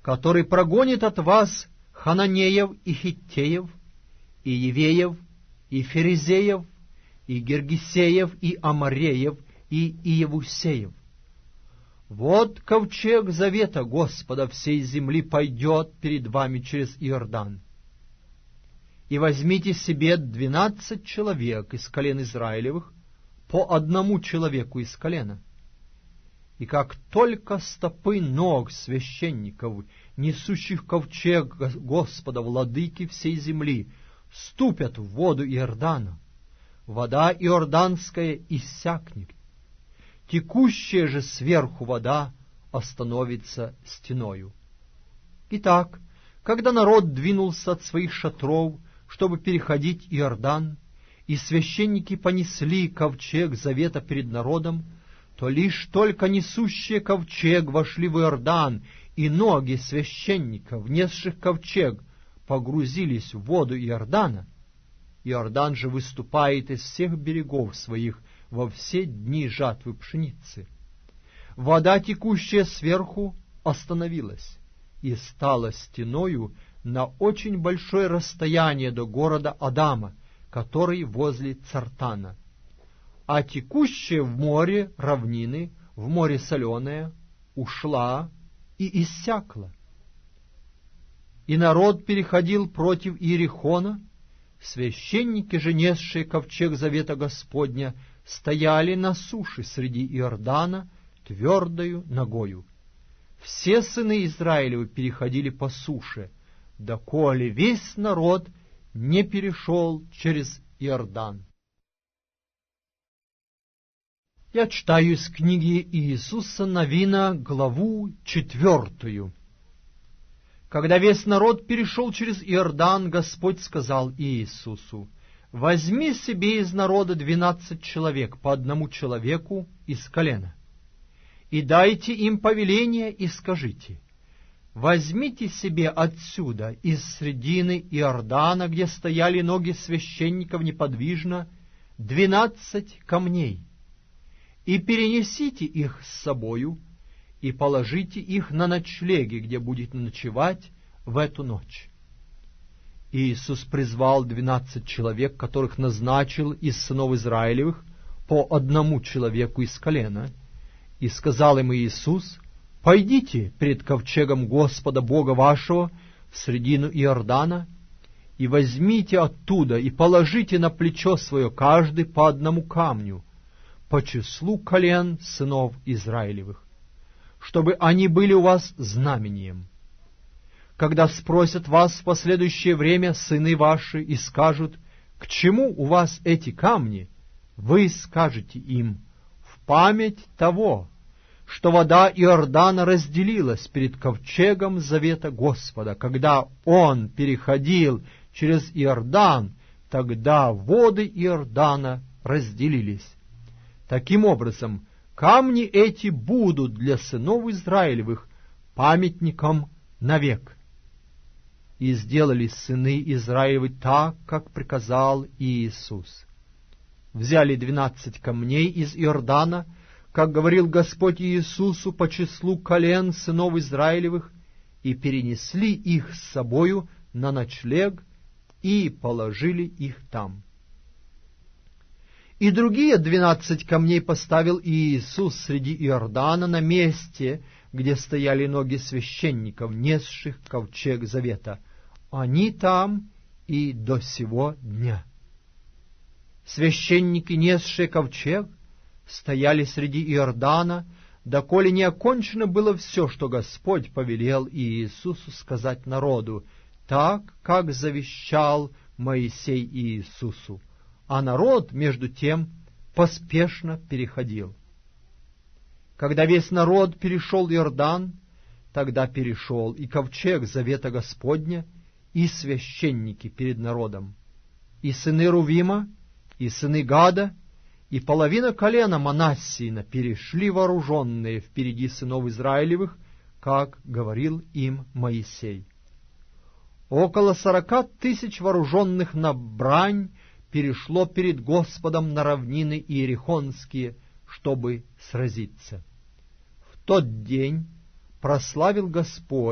который прогонит от вас Хананеев и Хиттеев, и Евеев, и Ферезеев, и Гергесеев, и Амореев, и Иевусеев. Вот ковчег завета Господа всей земли пойдет перед вами через Иордан. И возьмите себе 12 человек из колен Израилевых, по одному человеку из колена. И как только стопы ног священников, несущих ковчег Господа, владыки всей земли, ступят в воду Иордана, вода иорданская иссякнет, текущая же сверху вода остановится стеною. Итак, когда народ двинулся от своих шатров, чтобы переходить Иордан, и священники понесли ковчег завета перед народом, то лишь только несущие ковчег вошли в Иордан, и ноги священников, несших ковчег, погрузились в воду Иордана. Иордан же выступает из всех берегов своих во все дни жатвы пшеницы. Вода, текущая сверху, остановилась и стала стеною на очень большое расстояние до города Адама, который возле Цартана. А текущая в море равнины, в море соленое, ушла и иссякла. И народ переходил против Иерихона, священники же, несшие ковчег завета Господня, стояли на суше среди Иордана твердою ногою. Все сыны Израилевы переходили по суше, доколе весь народ не перешел через Иордан. Я читаю из книги Иисуса Навина, главу 4. Когда весь народ перешел через Иордан, Господь сказал Иисусу: «Возьми себе из народа 12 человек, по одному человеку из колена, и дайте им повеление, и скажите: возьмите себе отсюда, из средины Иордана, где стояли ноги священников неподвижно, 12 камней, и перенесите их с собою, и положите их на ночлеги, где будете ночевать в эту ночь». Иисус призвал 12 человек, которых назначил из сынов Израилевых, по одному человеку из колена, и сказал им Иисус: «Пойдите пред ковчегом Господа Бога вашего в средину Иордана, и возьмите оттуда, и положите на плечо свое каждый по одному камню, по числу колен сынов Израилевых, чтобы они были у вас знамением. Когда спросят вас в последующее время сыны ваши и скажут: к чему у вас эти камни, вы скажете им: в память того, что вода Иордана разделилась перед ковчегом завета Господа. Когда он переходил через Иордан, тогда воды Иордана разделились. Таким образом, камни эти будут для сынов Израилевых памятником навек». И сделали сыны Израилевы так, как приказал Иисус. Взяли 12 камней из Иордана, как говорил Господь Иисусу, по числу колен сынов Израилевых, и перенесли их с собою на ночлег, и положили их там. И другие 12 камней поставил Иисус среди Иордана на месте, где стояли ноги священников, несших ковчег завета. Они там и до сего дня. Священники, несшие ковчег, стояли среди Иордана, доколе не окончено было все, что Господь повелел Иисусу сказать народу, так, как завещал Моисей Иисусу. А народ, между тем, поспешно переходил. Когда весь народ перешел Иордан, тогда перешел и ковчег завета Господня, и священники перед народом, и сыны Рувима, и сыны Гада, и половина колена Манассиина перешли вооруженные впереди сынов Израилевых, как говорил им Моисей. Около 40 тысяч вооруженных на брань перешло перед Господом на равнины иерихонские, чтобы сразиться. В тот день прославил Господь